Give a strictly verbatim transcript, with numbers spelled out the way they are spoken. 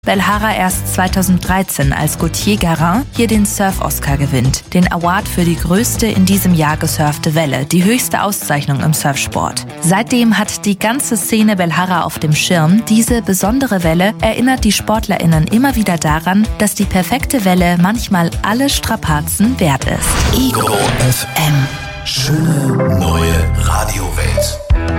Belhara erst zweitausenddreizehn, als Gauthier Garin hier den Surf-Oscar gewinnt. Den Award für die größte in diesem Jahr gesurfte Welle, die höchste Auszeichnung im Surfsport. Seitdem hat die ganze Szene Belhara auf dem Schirm. Diese besondere Welle erinnert die SportlerInnen immer wieder daran, dass die perfekte Welle manchmal alle Strapazen wert ist. Ego F M. Schöne neue Radiowelt.